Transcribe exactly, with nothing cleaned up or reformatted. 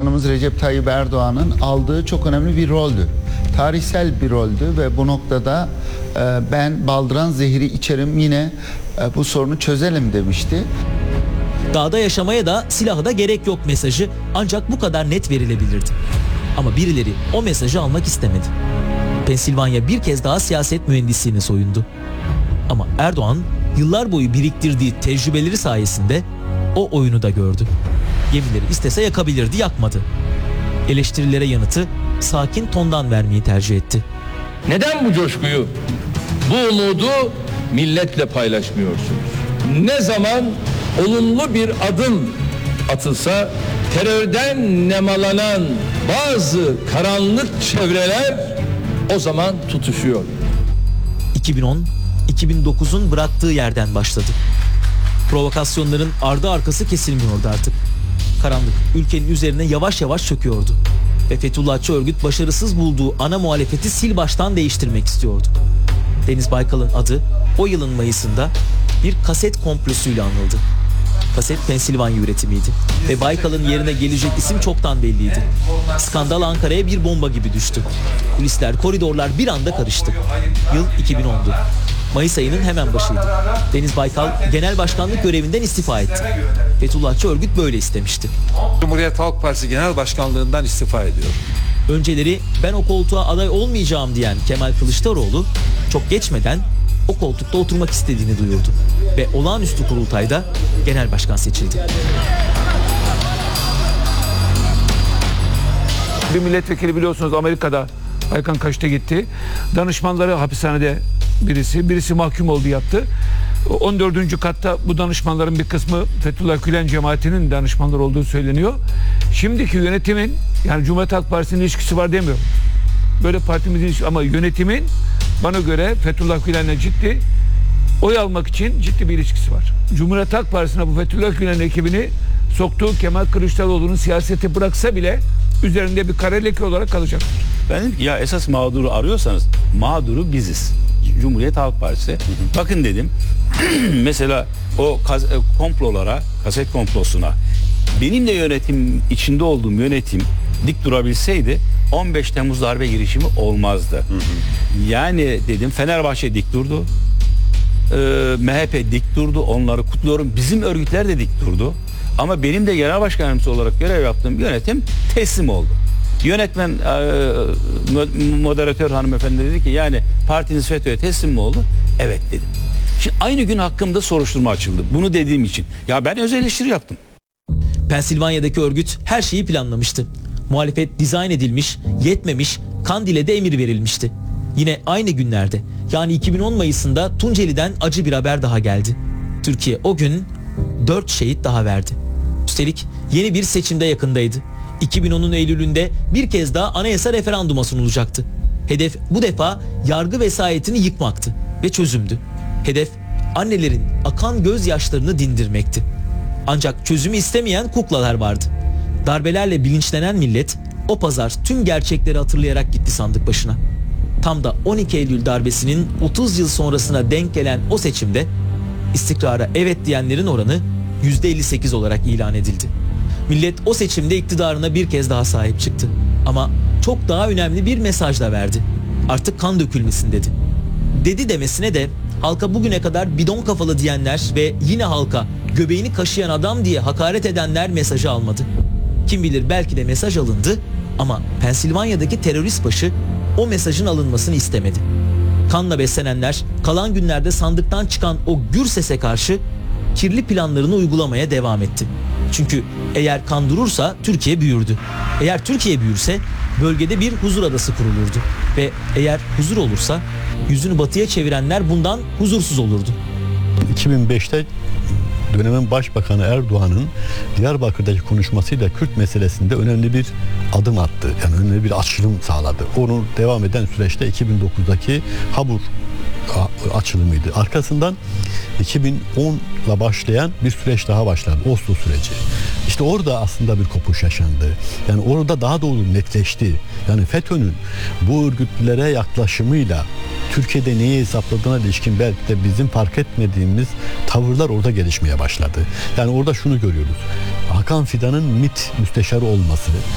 Cumhurbaşkanımız Recep Tayyip Erdoğan'ın aldığı çok önemli bir roldü. Tarihsel bir roldü ve bu noktada e, ben baldıran zehri içerim, yine e, bu sorunu çözelim demişti. Dağda yaşamaya da silaha da gerek yok mesajı ancak bu kadar net verilebilirdi. Ama birileri o mesajı almak istemedi. Pensilvanya bir kez daha siyaset mühendisliğine soyundu. Ama Erdoğan yıllar boyu biriktirdiği tecrübeleri sayesinde o oyunu da gördü. Gemileri istese yakabilirdi, yakmadı. Eleştirilere yanıtı sakin tondan vermeyi tercih etti. Neden bu coşkuyu, bu umudu milletle paylaşmıyorsunuz? Ne zaman olumlu bir adım atılsa terörden nemalanan bazı karanlık çevreler o zaman tutuşuyor. iki bin on iki bin dokuzun bıraktığı yerden başladı. Provokasyonların ardı arkası kesilmiyordu artık. Karanlık ülkenin üzerine yavaş yavaş çöküyordu. Ve Fethullahçı örgüt başarısız bulduğu ana muhalefeti sil baştan değiştirmek istiyordu. Deniz Baykal'ın adı o yılın Mayıs'ında bir kaset komplosuyla anıldı. Kaset Pensilvanya üretimiydi ve Baykal'ın yerine gelecek isim çoktan belliydi. Skandal Ankara'ya bir bomba gibi düştü. Kulisler, koridorlar bir anda karıştı. Yıl iki bin ondu. Mayıs ayının hemen başıydı. Deniz Baykal genel başkanlık görevinden istifa etti. Fethullahçı örgüt böyle istemişti. Cumhuriyet Halk Partisi Genel Başkanlığından istifa ediyor. Önceleri ben o koltuğa aday olmayacağım diyen Kemal Kılıçdaroğlu çok geçmeden o koltukta oturmak istediğini duyurdu. Ve olağanüstü kurultayda genel başkan seçildi. Bir milletvekili biliyorsunuz Amerika'da, Aykan Kaş'ta gitti. Danışmanları hapishanede birisi, birisi mahkum oldu, yattı. on dördüncü katta bu danışmanların bir kısmı Fethullah Gülen cemaatinin danışmanları olduğu söyleniyor. Şimdiki yönetimin, yani Cumhuriyet Halk Partisi'nin ilişkisi var demiyorum. Böyle partimizin ilişkisi, ama yönetimin bana göre Fethullah Gülen'le ciddi oy almak için ciddi bir ilişkisi var. Cumhuriyet Halk Partisi'ne bu Fethullah Gülen ekibini soktuğu Kemal Kılıçdaroğlu'nun siyaseti bıraksa bile üzerinde bir kara leke olarak kalacaktır. Ben dedim ki ya esas mağduru arıyorsanız mağduru biziz. Cumhuriyet Halk Partisi. Hı hı. Bakın dedim mesela o kaz, komplolara, kaset komplosuna benim de yönetim içinde olduğum yönetim dik durabilseydi on beş Temmuz darbe girişimi olmazdı. Hı hı. Yani dedim Fenerbahçe dik durdu. Ee, M H P dik durdu. Onları kutluyorum. Bizim örgütler de dik durdu. Ama benim de genel başkan yardımcısı olarak görev yaptığım yönetim teslim oldu. Yönetmen e, moderatör hanımefendi dedi ki yani partiniz FETÖ'ye teslim mi oldu? Evet dedim. Şimdi aynı gün hakkımda soruşturma açıldı. Bunu dediğim için. Ya ben öz eleştiri yaptım. Pensilvanya'daki örgüt her şeyi planlamıştı. Muhalefet dizayn edilmiş, yetmemiş, Kandil'e de emir verilmişti. Yine aynı günlerde, yani iki bin on Mayıs'ında Tunceli'den acı bir haber daha geldi. Türkiye o gün dört şehit daha verdi. Üstelik yeni bir seçimde yakındaydı. iki bin onun Eylül'ünde bir kez daha anayasa referanduma sunulacaktı. Hedef bu defa yargı vesayetini yıkmaktı ve çözümdü. Hedef annelerin akan gözyaşlarını dindirmekti. Ancak çözümü istemeyen kuklalar vardı. Darbelerle bilinçlenen millet o pazar tüm gerçekleri hatırlayarak gitti sandık başına. Tam da on iki Eylül darbesinin otuz yıl sonrasına denk gelen o seçimde istikrara evet diyenlerin oranı yüzde elli sekiz olarak ilan edildi. Millet o seçimde iktidarına bir kez daha sahip çıktı. Ama çok daha önemli bir mesaj da verdi. Artık kan dökülmesin dedi. Dedi demesine de halka bugüne kadar bidon kafalı diyenler ve yine halka göbeğini kaşıyan adam diye hakaret edenler mesajı almadı. Kim bilir belki de mesaj alındı ama Pensilvanya'daki terörist başı o mesajın alınmasını istemedi. Kanla beslenenler kalan günlerde sandıktan çıkan o gür sese karşı kirli planlarını uygulamaya devam etti. Çünkü eğer kan durursa Türkiye büyürdü. Eğer Türkiye büyürse bölgede bir huzur adası kurulurdu. Ve eğer huzur olursa yüzünü batıya çevirenler bundan huzursuz olurdu. iki bin beşte dönemin Başbakanı Erdoğan'ın Diyarbakır'daki konuşmasıyla Kürt meselesinde önemli bir adım attı. Yani önemli bir açılım sağladı. Onu devam eden süreçte iki bin dokuzdaki Habur açılımıydı. Arkasından iki bin onla başlayan bir süreç daha başladı. Oslo süreci. İşte orada aslında bir kopuş yaşandı. Yani orada daha doğru netleşti. Yani FETÖ'nün bu örgütlere yaklaşımıyla Türkiye'de neyi hesapladığına ilişkin belki de bizim fark etmediğimiz tavırlar orada gelişmeye başladı. Yani orada şunu görüyoruz. Hakan Fidan'ın MİT müsteşarı olması,